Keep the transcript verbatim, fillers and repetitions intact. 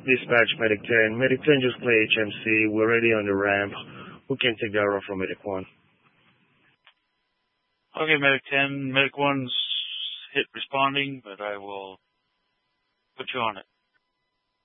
Dispatch Medic ten. Medic ten just play H M C. We're ready on the ramp. Who can take that run from Medic one? Okay, Medic ten. Medic one's hit responding, but I will put you on it.